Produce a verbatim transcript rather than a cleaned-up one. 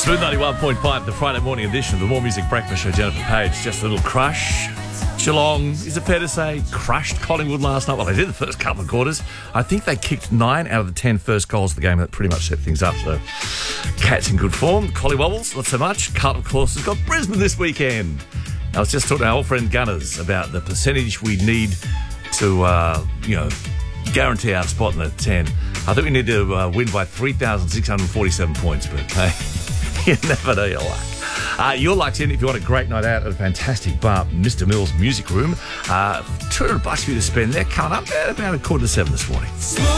Smooth ninety-one point five, the Friday morning edition of the More Music Breakfast Show. Jennifer Page, just a little crush. Geelong, is it fair to say, crushed Collingwood last night? Well, they did the first couple of quarters. I think they kicked nine out of the ten first goals of the game. That pretty much set things up. So, Cats in good form. Collywobbles, not so much. Carlton, of course, has got Brisbane this weekend. I was just talking to our old friend Gunners about the percentage we need to, uh, you know, guarantee our spot in the ten. I think we need to uh, win by three thousand six hundred forty-seven points, but hey, you never know your luck. Uh, your luck's in if you want a great night out at a fantastic bar, Mister Mills Music Room. Uh, two hundred bucks for you to spend there, coming up at about a quarter to seven this morning.